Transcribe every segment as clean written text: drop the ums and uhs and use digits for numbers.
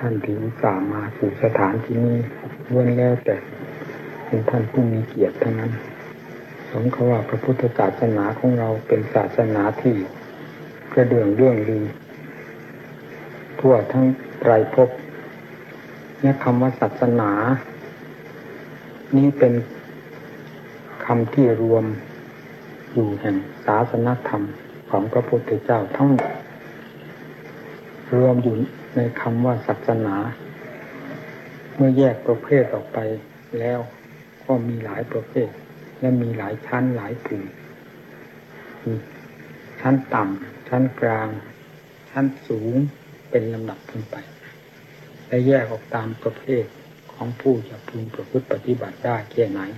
านที่อุตส่าห์มาสู่สถานที่นี้ล้วนแล้วแต่เป็นท่านผู้มีเกียรติทั้งนั้นสมกับว่าพระพุทธศาสนาของเราเป็นศาสนาที่กระเดื่องเรื่องลือทั่วทั้งไตรภพและคำว่าศาสนานี้เป็นคำที่รวมอยู่แห่งศาสนธรรมของพระพุทธเจ้าทั้งหมดรวมอยู่ในคำว่าศาสนาเมื่อแยกประเภทออกไปแล้วก็มีหลายประเภทและมีหลายชั้นหลายกลุ่มมีชั้นต่ำชั้นกลางชั้นสูงเป็นลำดับขึ้นไปและแยกออกตามประเภทของผู้จะพึงประพฤติปฏิบัติได้แค่ไหน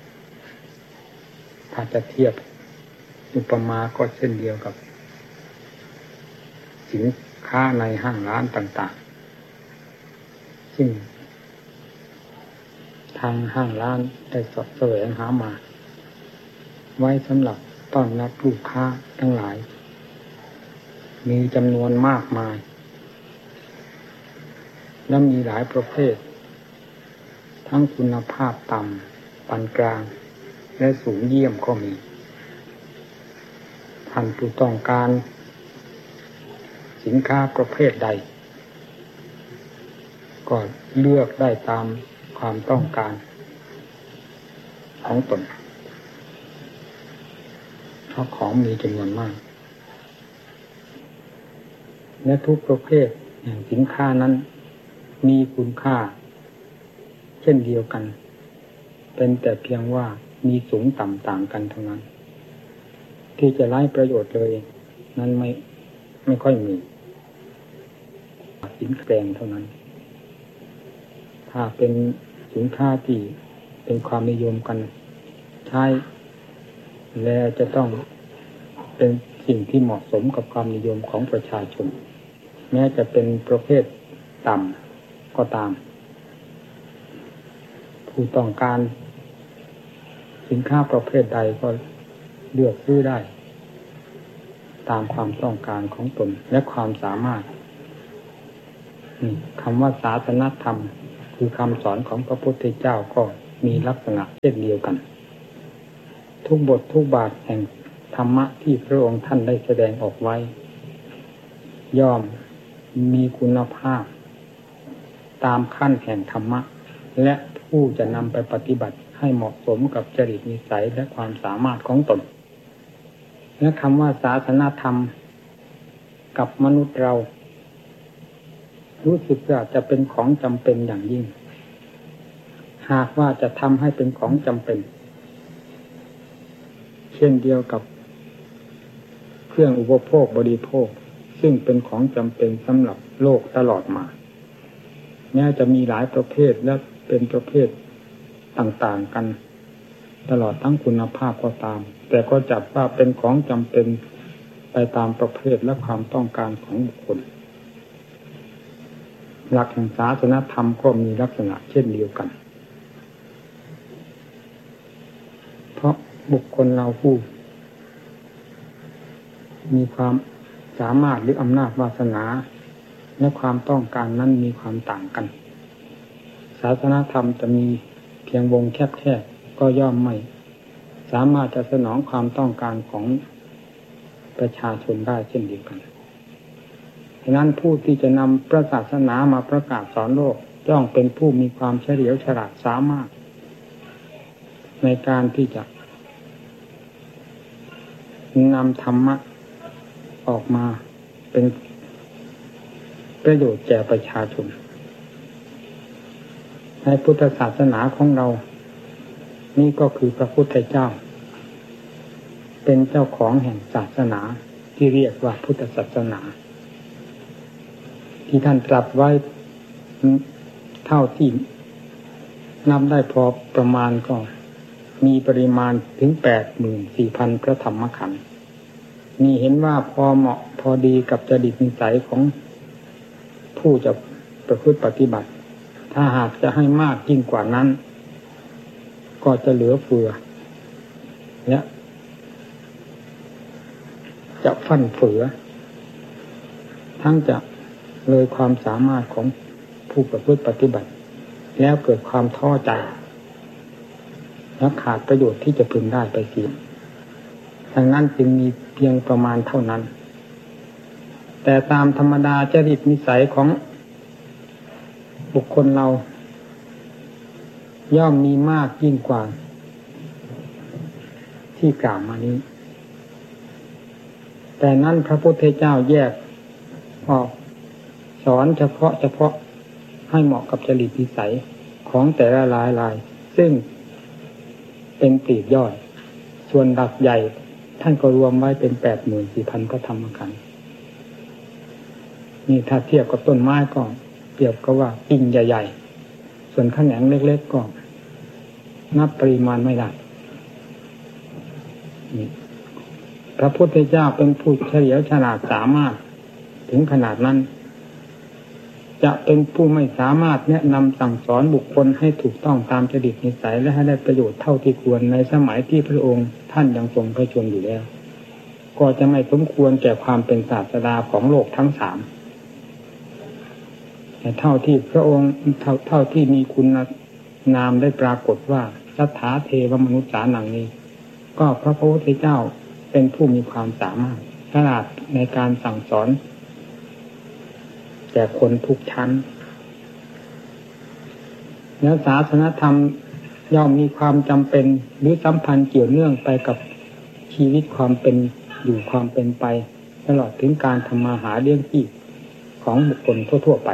ถ้าจะเทียบอุปมาก็เช่นเดียวกับสินค้าในห้างร้านต่างๆซึ่งทางห้างร้านได้สอดแสวงหามาไว้สำหรับต้อนรับลูกค้าทั้งหลายมีจำนวนมากมายและมีหลายประเภททั้งคุณภาพต่ำปานกลางและสูงเยี่ยมก็มีท่านผู้ต้องการสินค้าประเภทใดก็เลือกได้ตามความต้องการของตนเพราะของมีจำนวนมากและทุกประเภทแห่งสินค้านั้นมีคุณค่าเช่นเดียวกันเป็นแต่เพียงว่ามีสูงต่ำต่างกันเท่านั้นที่จะไร้ประโยชน์เลยนั้นไม่ค่อยมีสินแกงเท่านั้นถ้าเป็นสินค้าที่เป็นความนิยมกันใช้และจะต้องเป็นสิ่งที่เหมาะสมกับความนิยมของประชาชนแม้จะเป็นประเภทต่ำก็ตามผู้ต้องการสินค้าประเภทใดก็เลือกซื้อได้ตามความต้องการของตนและความสามารถคำว่าศาสนธรรมคือคำสอนของพระพุทธเจ้าก็มีลักษณะเช่นเดียวกันทุกบททุกบาทแห่งธรรมะที่พระองค์ท่านได้แสดงออกไว้ย่อมมีคุณภาพตามขั้นแห่งธรรมะและผู้จะนำไปปฏิบัติให้เหมาะสมกับจริตนิสัยและความสามารถของตนและคำว่าศาสนธรรมกับมนุษย์เรารู้สึกว่าจะเป็นของจำเป็นอย่างยิ่งหากว่าจะทำให้เป็นของจำเป็นเช่นเดียวกับเครื่องอุปโภคบริโภคซึ่งเป็นของจำเป็นสำหรับโลกตลอดมาแม้จะมีหลายประเภทและเป็นประเภทต่างๆกันตลอดทั้งคุณภาพก็ตามแต่ก็จัดว่าเป็นของจำเป็นไปตามประเภทและความต้องการของบุคคลหลักแห่งศาสนธรรมก็มีลักษณะเช่นเดียวกันเพราะบุคคลเราผู้มีความสามารถหรืออำนาจวาสนาและความต้องการนั้นมีความต่างกันศาสนธรรมจะมีเพียงวงแคบๆก็ย่อมไม่สามารถจะสนองความต้องการของประชาชนได้เช่นเดียวกันฉะนั้นผู้ที่จะนำพระศาสนามาประกาศสอนโลกย่อมเป็นผู้มีความเฉลียวฉลาดสามารถในการที่จะนำธรรมะออกมาเป็นประโยชน์แก่ประชาชนในพุทธศาสนาของเรานี่ก็คือพระพุทธเจ้าเป็นเจ้าของแห่งศาสนาที่เรียกว่าพุทธศาสนาที่ท่านตรัสไว้เท่าที่นับได้พอประมาณก็มีปริมาณถึง 84,000 พระธรรมขันธ์นี่เห็นว่าพอเหมาะพอดีกับจริตนิสัยของผู้จะประพฤติปฏิบัติถ้าหากจะให้มากยิ่งกว่านั้นก็จะเหลือเฟือและจะฟั่นเฟือทั้งจะเลยความสามารถของผผู้ประพฤติปฏิบัติแล้วเกิดความท้อใจและขาดประโยชน์ที่จะพึงได้ไปเสียดังนั้นจึงมีเพียงประมาณเท่านั้นแต่ตามธรรมดาจริตนิสัยของบุคคลเราย่อมมีมากยิ่งกว่าที่กล่าวมานี้แต่นั้นพระพุทธเจ้าแยกออกสอนเฉพาะให้เหมาะกับจริตนิสัยของแต่ละรายซึ่งเป็นปลีกย่อยส่วนดักใหญ่ท่านก็รวมไว้เป็น 84,000 พระธรรมขันธ์นี่ถ้าเทียบกับต้นไม้ก็เปรียบกับว่ากิ่งใหญ่ๆส่วนแขนงเล็กๆก็นับปริมาณไม่ได้พระพุทธเจ้าเป็นผู้เฉลียวฉลาดสามารถถึงขนาดนั้นจะเป็นผู้ไม่สามารถแนะนำสั่งสอนบุคคลให้ถูกต้องตามจริตนิสัยและให้ได้ประโยชน์เท่าที่ควรในสมัยที่พระองค์ท่านยังทรงพระชนม์อยู่แล้วก็จะไม่สมควรแก่ความเป็นศาสดาของโลกทั้งสามแต่เท่าที่พระองค์เท่าที่มีคุณนามได้ปรากฏว่าสัทธาเทวมนุษย์สานังนี้ก็พระพุทธเจ้าเป็นผู้มีความสามารถฉลาดในการสั่งสอนแก่คนทุกชั้นแล้วศาสนธรรมย่อมมีความจำเป็นหรือสัมพันธ์เกี่ยวเนื่องไปกับชีวิตความเป็นอยู่ความเป็นไปตลอดถึงการทำมาหาเลี้ยงชีพของบุคคลทั่วๆไป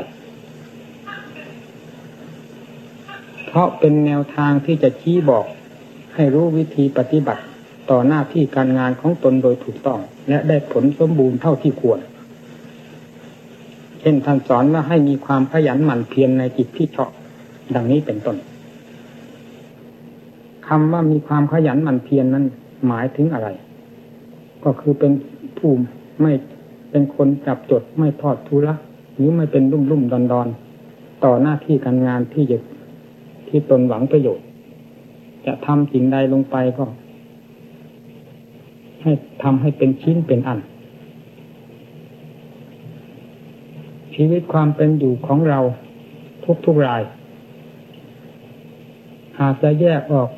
เพราะเป็นแนวทางที่จะชี้บอกให้รู้วิธีปฏิบัติต่อหน้าที่การงานของตนโดยถูกต้องและได้ผลสมบูรณ์เท่าที่ควรเช่นท่านสอนว่าให้มีความขยันหมั่นเพียรในกิจที่ชอบดังนี้เป็นต้นคำว่ามีความขยันหมั่นเพียรนั้นหมายถึงอะไรก็คือเป็นผู้ไม่เป็นคนจับจดไม่ทอดทุระหรือไม่เป็นรุ่มดอนต่อหน้าที่การงานที่ตนหวังประโยชน์จะทำสิ่งใดลงไปก็ให้ทำให้เป็นชิ้นเป็นอันชีวิตความเป็นอยู่ของเราทุกรายหากจะแยกออก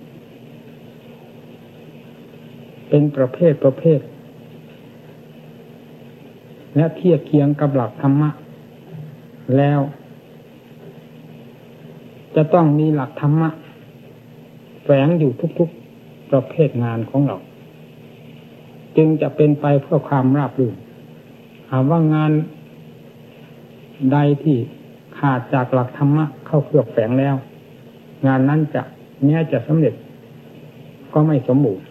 เป็นประเภทและเทียบเคียงกับหลักธรรมะแล้วจะต้องมีหลักธรรมะแฝงอยู่ทุกๆประเภทงานของเราจึงจะเป็นไปเพื่อความราบรื่นหากว่างานใดที่ขาดจากหลักธรรมะเข้าเคลือบแฝงแล้วงานนั้นจะสำเร็จก็ไม่สมบูรณ์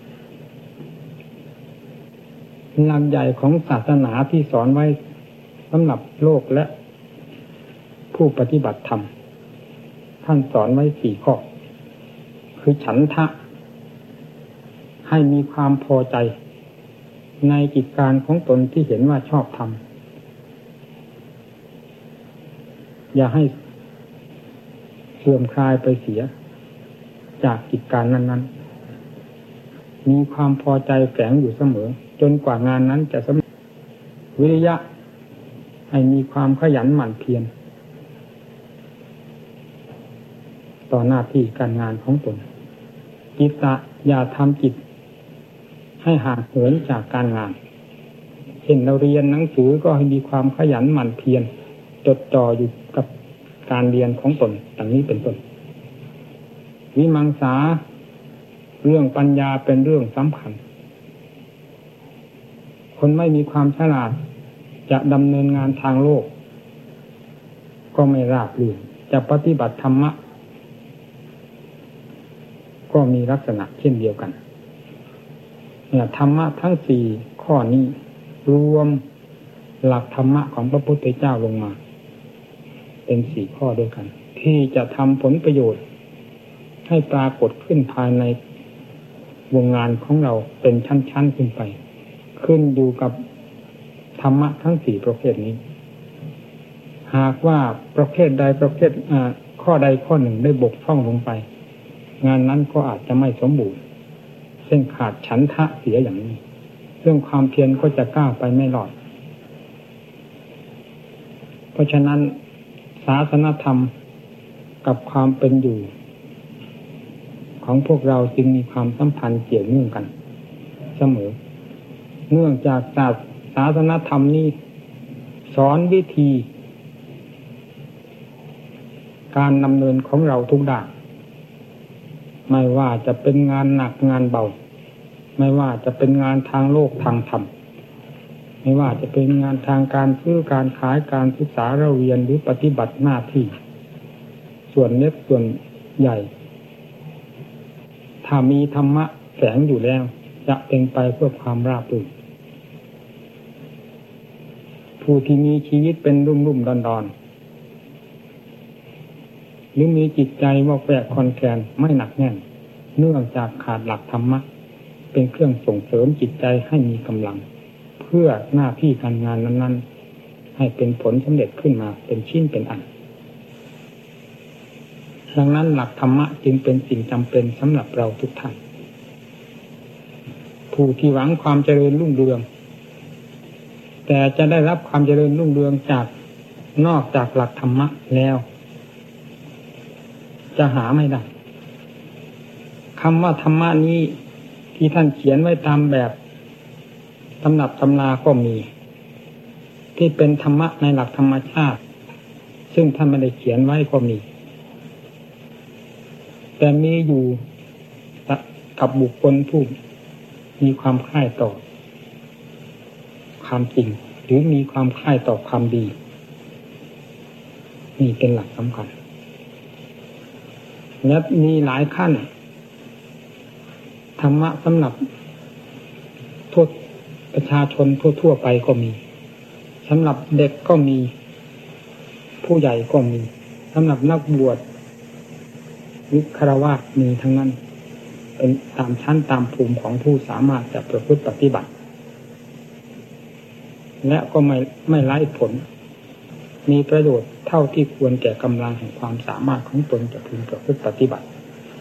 หลักใหญ่ของศาสนาที่สอนไว้สำหรับโลกและผู้ปฏิบัติธรรมท่านสอนไว้4 ข้อคือฉันทะให้มีความพอใจในกิจการของตนที่เห็นว่าชอบทำอย่าให้เสื่อมคลายไปเสียจากกิจการนั้นๆมีความพอใจแฝงอยู่เสมอจนกว่างานนั้นจะสำเร็จวิริยะให้มีความขยันหมั่นเพียรต่อหน้าที่การงานของตนจิตตะอย่าทำจิตให้ห่างเหินจากการงานเช่นเราเรียนหนังสือก็ให้มีความขยันหมั่นเพียรจดจ่ออยู่กับการเรียนของตนอย่างนี้เป็นต้นวิมังสาเรื่องปัญญาเป็นเรื่องสำคัญคนไม่มีความฉลาดจะดำเนินงานทางโลกก็ไม่ราบรื่นจะปฏิบัติธรรมะก็มีลักษณะเช่นเดียวกันเนี่ยธรรมะทั้ง4 ข้อนี้รวมหลักธรรมะของพระพุทธเจ้าลงมาเป็น4 ข้อด้วยกันที่จะทำผลประโยชน์ให้ปรากฏขึ้นภายในวงงานของเราเป็นชั้นๆขึ้นไปขึ้นอยู่กับธรรมะทั้ง4 ประเภทนี้หากว่าประเภทใดประเภทข้อใดข้อหนึ่งได้บกพร่องลงไปงานนั้นก็อาจจะไม่สมบูรณ์เช่นขาดฉันทะเสียอย่างนี้เรื่องความเพียรก็จะก้าวไปไม่รอดเพราะฉะนั้นศศาสนธรรมกับความเป็นอยู่ของพวกเราจึงมีความสัมพันธ์เกี่ยวเนื่องกันเสมอเนื่องจากศาสนธรรมนี้สอนวิธีการดำเนินของเราทุกด้านไม่ว่าจะเป็นงานหนักงานเบาไม่ว่าจะเป็นงานทางโลกทางธรรมไม่ว่าจะเป็นงานทางการซื้อการขายการศึกษาเราเรียนหรือปฏิบัติหน้าที่ส่วนเล็กส่วนใหญ่ถ้ามีธรรมะแฝงอยู่แล้วจะเป็นไปเพื่อความราบรื่นผู้ที่มีชีวิตเป็นรุ่มๆดอนๆหรือมีจิตใจวอกแวกคลอนแคลนไม่หนักแน่นเนื่องจากขาดหลักธรรมะเป็นเครื่องส่งเสริมจิตใจให้มีกำลังเพื่อหน้าที่การงานนั้นๆให้เป็นผลสำเร็จขึ้นมาเป็นชิ้นเป็นอันดังนั้นหลักธรรมะจึงเป็นสิ่งจำเป็นสำหรับเราทุกท่านผู้ที่หวังความเจริญรุ่งเรืองแต่จะได้รับความเจริญรุ่งเรืองจากนอกจากหลักธรรมะแล้วจะหาไม่ได้คำว่าธรรมะนี้ที่ท่านเขียนไว้ตามแบบตำรับตำราก็มีที่เป็นธรรมะในหลักธรรมชาติซึ่งท่านไม่ได้เขียนไว้ก็มีแต่มีอยู่กับบุคคลผู้มีความใคร่ต่อความจริงหรือมีความใคร่ต่อความดีนี่เป็นหลักสำคัญและมีหลายขั้นธรรมะสำหรับทั่วประชาชนทั่วไปก็มีสำหรับเด็กก็มีผู้ใหญ่ก็มีสำหรับนักบวชวิฆราวาสมีทั้งนั้นเป็นตามชั้นตามภูมิของผู้สามารถจะประพฤติปฏิบัติและก็ไม่ไร้ผลมีประโยชน์เท่าที่ควรแก่กำลังแห่งความสามารถของตนจะพึงประพฤติปฏิบัติ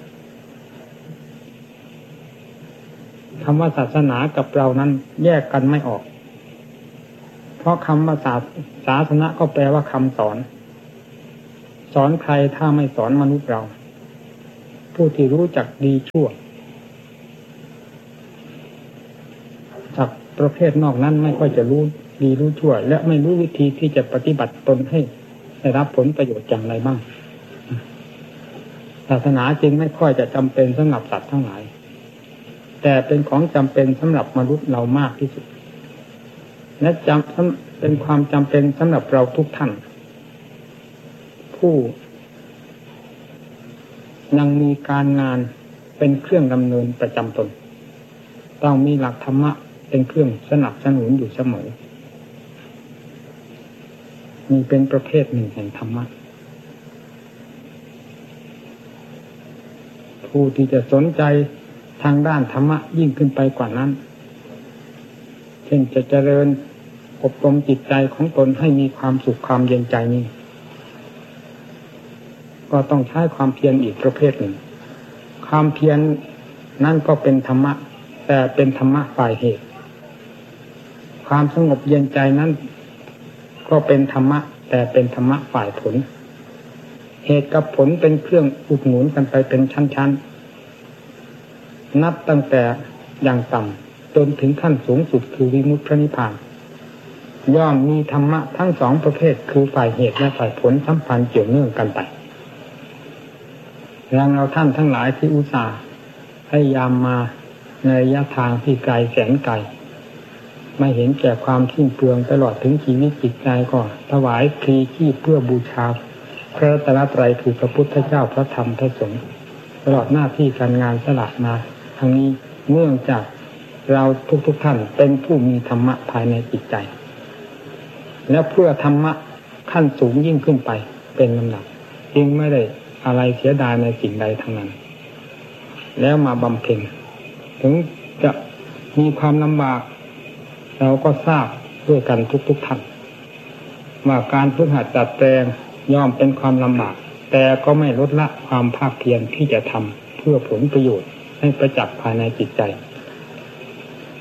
คำว่าศาสนากับเรานั้นแยกกันไม่ออกเพราะคำว่าศาสนาก็แปลว่าคำสอนใครถ้าไม่สอนมนุษย์เราผู้ที่รู้จักดีชั่วจากประเภทนอกนั้นไม่ค่อยจะรู้ดีรู้ชั่วและไม่รู้วิธีที่จะปฏิบัติตนให้ได้รับผลประโยชน์อย่างไรบ้างศาสนาจึงไม่ค่อยจะจำเป็นสำหรับสัตว์ทั้งหลายแต่เป็นของจำเป็นสำหรับมนุษย์เรามากที่สุดและเป็นความจำเป็นสำหรับเราทุกท่านผู้ยังมีการงานเป็นเครื่องดำเนินประจำตนต้องมีหลักธรรมะเป็นเครื่องสนับสนุนอยู่เสมอมีเป็นประเภทหนึ่งแห่งธรรมะผู้ที่จะสนใจทางด้านธรรมะยิ่งขึ้นไปกว่านั้นเช่นจะเจริญอบรมจิตใจของตนให้มีความสุขความเย็นใจนี้ก็ต้องใช้ความเพียรอีกประเภทหนึ่งความเพียรนั่นก็เป็นธรรมะแต่เป็นธรรมะฝ่ายเหตุความสงบเย็นใจนั้นก็เป็นธรรมะแต่เป็นธรรมะฝ่ายผลเหตุกับผลเป็นเครื่องอุดหนุนกันไปเป็นชั้นๆนับตั้งแต่อย่างต่ำจนถึงขั้นสูงสุดคือวิมุตติพระนิพพานย่อมมีธรรมะทั้งสองประเภทคือฝ่ายเหตุและฝ่ายผลสัมพันธ์เกี่ยวเนื่องกันไปอย่างเราท่านทั้งหลายที่อุตส่าห์พยายามมาในระยะทางที่ไกลแสนไกลไม่เห็นแก่ความสิ้นเปลืองตลอดถึงชีวิตจิตใจก็ถวายพลีชีพเพื่อบูชาพระรัตนตรัยคือพระพุทธเจ้าพระธรรมพระสงฆ์ตลอดหน้าที่การงานสละมาทั้งนี้เนื่องจากเราทุกท่านเป็นผู้มีธรรมะภายในจิตใจและเพื่อธรรมะขั้นสูงยิ่งขึ้นไปเป็นลำดับจึงไม่ได้อะไรเสียดายในสิ่งใดทั้งนั้นแล้วมาบำเพ็ญถึงจะมีความลำบากเราก็ทราบด้วยกันทุกท่านว่าการฝึกหัดจัดแปลงย่อมเป็นความลำบากแต่ก็ไม่ลดละความภาคเพียรที่จะทำเพื่อผลประโยชน์ให้ประจักษ์ภายในจิตใจ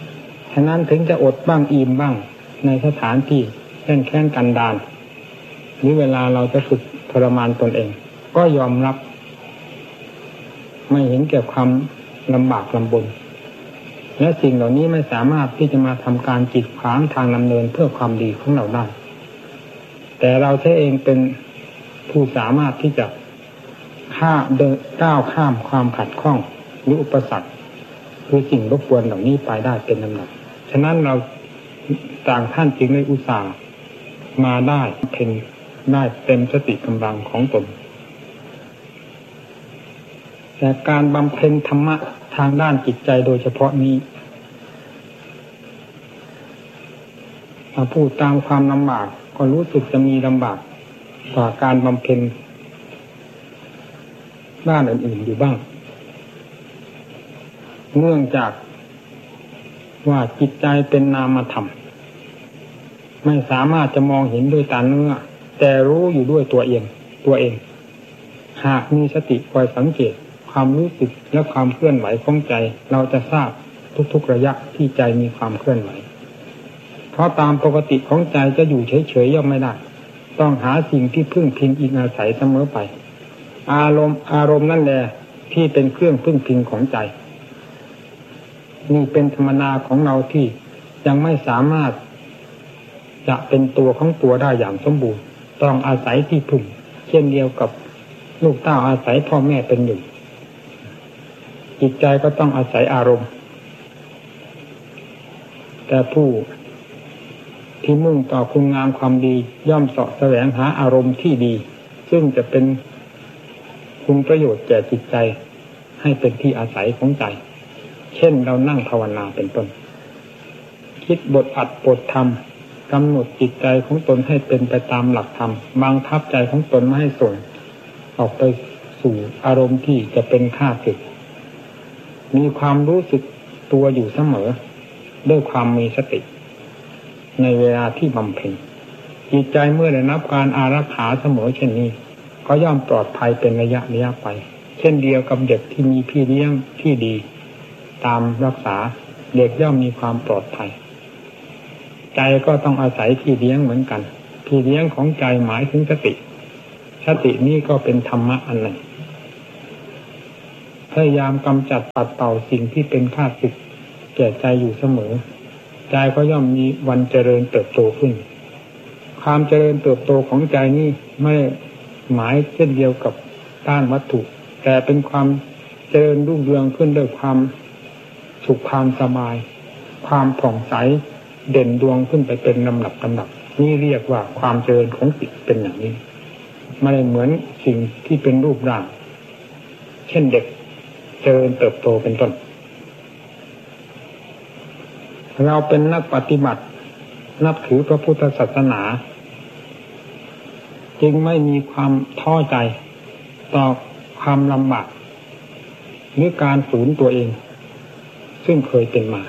ฉะนั้นถึงจะอดบ้างอิ่มบ้างในสถานที่แค้นกันดารหรือเวลาเราจะฝึกทรมานตนเองก็ยอมรับไม่เห็นแก่ความลำบากลำบนและสิ่งเหล่านี้ไม่สามารถที่จะมาทำการกีดขวางทางดำเนินเพื่อความดีของเราได้แต่เราเองเป็นผู้สามารถที่จะก้าวข้ามความขัดข้องหรืออุปสรรคคือสิ่งรบกวนเหล่านี้ไปได้เป็นลำดับฉะนั้นเราต่างท่านจึงได้อุตส่าห์มาได้เต็มสติกำลังของตนแต่การบำเพ็ญธรรมะทางด้านจิตใจโดยเฉพาะนี้ถ้าพูดตามความลำบากก็รู้สึกจะมีลำบากกว่าการบำเพ็ญด้านอื่นๆอยู่บ้างเนื่องจากว่าจิตใจเป็นนามธรรมไม่สามารถจะมองเห็นด้วยตาเนื้อแต่รู้อยู่ด้วยตัวเองหากมีสติคอยสังเกตความรู้สึกและความเคลื่อนไหวของใจเราจะทราบทุกๆระยะที่ใจมีความเคลื่อนไหวเพราะตามปกติของใจจะอยู่เฉยๆย่อมไม่ได้ต้องหาสิ่งที่พึ่งพิงอิงอาศัยเสมอไปอารมณ์นั่นแหละที่เป็นเครื่องพึ่งพิงของใจนี่เป็นธรรมนาของเราที่ยังไม่สามารถจะเป็นตัวของตัวได้อย่างสมบูรณ์ต้องอาศัยที่พึ่งเช่นเดียวกับลูกเต้าอาศัยพ่อแม่เป็นอยู่จิตใจก็ต้องอาศัยอารมณ์แต่ผู้ที่มุ่งต่อคุณงามความดีย่อมเสาะแสวงหาอารมณ์ที่ดีซึ่งจะเป็นคุณประโยชน์แก่จิตใจให้เป็นที่อาศัยของใจเช่นเรานั่งภาวนาเป็นต้นคิดบทอัดบทธรรมกำหนดจิตใจของตนให้เป็นไปตามหลักธรรมบังคับใจของตนไม่ให้ส่งออกไปสู่อารมณ์ที่จะเป็นข้าศึกมีความรู้สึกตัวอยู่เสมอด้วยความมีสติในเวลาที่บำเพ็ญจิตใจเมื่อได้รับการอารักขาเสมอเช่นนี้ก็ย่อมปลอดภัยเป็นระยะไปเช่นเดียวกับเด็กที่มีพี่เลี้ยงที่ดีตามรักษาเด็กย่อมมีความปลอดภัยใจก็ต้องอาศัยพี่เลี้ยงเหมือนกันพี่เลี้ยงของใจหมายถึงสตินี้ก็เป็นธรรมะอันหนึ่งพยายามกำจัดปัดเป่าสิ่งที่เป็นข้าศึกแก่ใจอยู่เสมอใจก็ย่อมมีวันเจริญเติบโตขึ้นความเจริญเติบโตของใจนี้ไม่หมายเช่นเดียวกับด้านวัตถุแต่เป็นความเจริญรุ่งเรืองขึ้นด้วยความสุขความสบายความผ่องใสเด่นดวงขึ้นไปเป็นลำดับนี่เรียกว่าความเจริญของจิตเป็นอย่างนี้ไม่เหมือนสิ่งที่เป็นรูปร่างเช่นเด็กเจริญเติบโตเป็นต้นเราเป็นนักปฏิบัตินับถือพระพุทธศาสนาจึงไม่มีความท้อใจต่อความลำบากหรือการฝืนตัวเองซึ่งเคยเป็นมา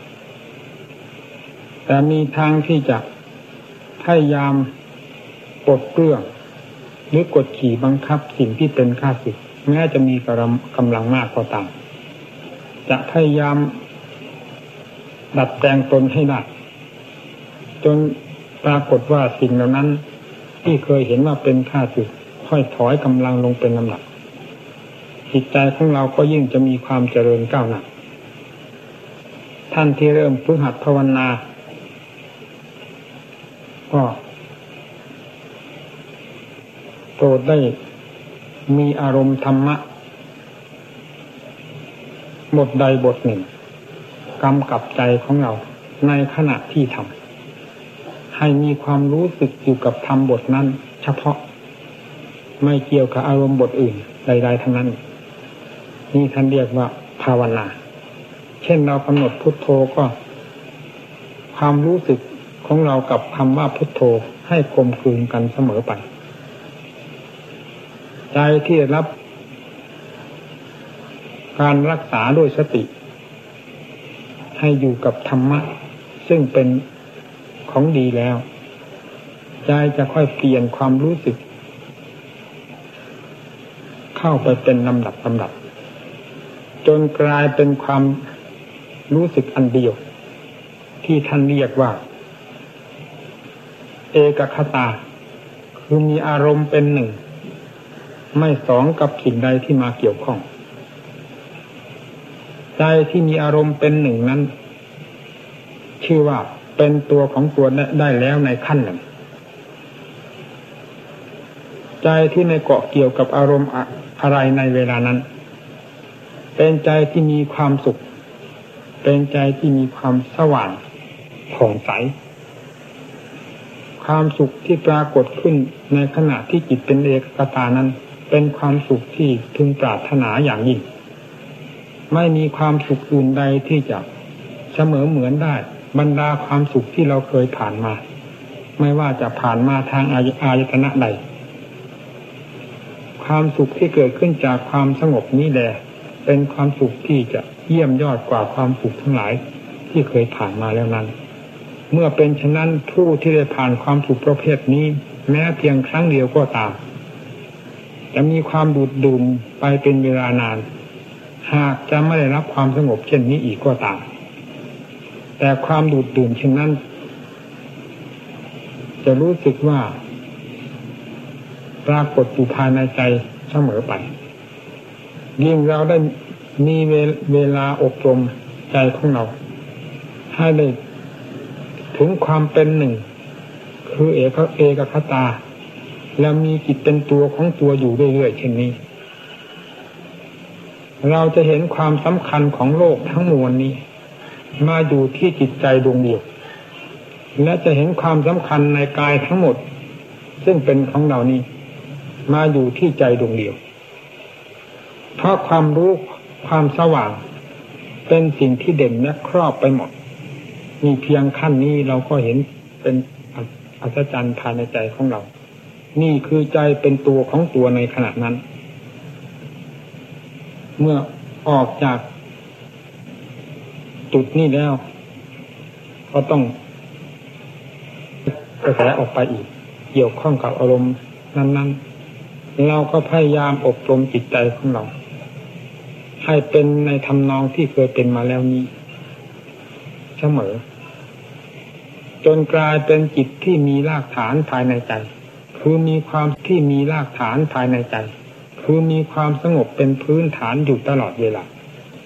แต่มีทางที่จะพยายามปลดเปลื้องหรือกดขี่บังคับสิ่งที่เป็นข้าศึกแม้จะมีกำลังมากก็ตามจะพยายามดัดแปลงตนให้ได้จนปรากฏว่าสิ่งเหล่านั้นที่เคยเห็นว่าเป็นข้าศึกค่อยถอยกำลังลงเป็นลำดับจิตใจของเราก็ยิ่งจะมีความเจริญก้าวหน้าท่านที่เริ่มฝึกหัดภาวนาก็โปรดได้มีอารมณ์ธรรมะบทใดบทหนึ่งกำกับใจของเราในขณะที่ทำให้มีความรู้สึกอยู่กับธรรมบทนั้นเฉพาะไม่เกี่ยวกับอารมณ์บทอื่นใดๆทั้งนั้นนี่ท่านเรียกว่าภาวนาเช่นเรากำหนดพุทโธก็ความรู้สึกของเรากับคำว่าพุทโธให้กลมกลืนกันเสมอไปใจที่ได้รับการรักษาด้วยสติให้อยู่กับธรรมะซึ่งเป็นของดีแล้วใจจะค่อยเปลี่ยนความรู้สึกเข้าไปเป็นลำดับจนกลายเป็นความรู้สึกอันเดียวที่ท่านเรียกว่าเอกคตาคคือมีอารมณ์เป็นหนึ่งไม่สองกับสิ่งใดที่มาเกี่ยวข้องใจที่มีอารมณ์เป็นหนึ่งนั้นชื่อว่าเป็นตัวของตัวได้แล้วในขั้นหนึ่งใจที่ไม่เกาะเกี่ยวกับอารมณ์อะไรในเวลานั้นเป็นใจที่มีความสุขเป็นใจที่มีความสว่างผ่องใสความสุขที่ปรากฏขึ้นในขณะที่จิตเป็นเอกตานั้นเป็นความสุขที่พึงปรารถนาอย่างยิ่งไม่มีความสุขอื่นใดที่จะเสมอเหมือนได้บรรดาความสุขที่เราเคยผ่านมาไม่ว่าจะผ่านมาทางอายตนะใดความสุขที่เกิดขึ้นจากความสงบนี้แหละเป็นความสุขที่จะเยี่ยมยอดกว่าความสุขทั้งหลายที่เคยผ่านมาแล้วนั้นเมื่อเป็นฉะนั้นผู้ที่ได้ผ่านความสุขประเภทนี้แม้เพียงครั้งเดียวก็ตามจะมีความดูดดื่มไปเป็นเวลานานหากจะไม่ได้รับความสงบเช่นนี้อีกก็ตามแต่ความดูดดื่มเช่นนั้นจะรู้สึกว่าปรากฏอยู่ภายในใจเสมอไปยิ่งเราได้มีเวลาอบรมใจของเราให้ได้ถึงความเป็นหนึ่งคือเอกคตาแล้วมีจิตเป็นตัวของตัวอยู่เรื่อยๆเช่นนี้เราจะเห็นความสำคัญของโลกทั้งมวลนี้มาอยู่ที่จิตใจดวงเดียวและจะเห็นความสำคัญในกายทั้งหมดซึ่งเป็นของเรานี้มาอยู่ที่ใจดวงเดียวเพราะความรู้ความสว่างเป็นสิ่งที่เด่นและครอบไปหมดมีเพียงขั้นนี้เราก็เห็นเป็นอัศจรรย์ภายในใจของเรานี่คือใจเป็นตัวของตัวในขณะนั้นเมื่อออกจากจุดนี้แล้วก็ต้องกระแสออกไปอีกเกี่ยวข้องกับอารมณ์นั้นๆเราก็พยายามอบรมจิตใจของเราให้เป็นในทำนองที่เคยเป็นมาแล้วนี้เสมอจนกลายเป็นจิตที่มีรากฐานภายในใจคือมีความที่มีรากฐานภายในใจคือมีความสงบเป็นพื้นฐานอยู่ตลอดเวลา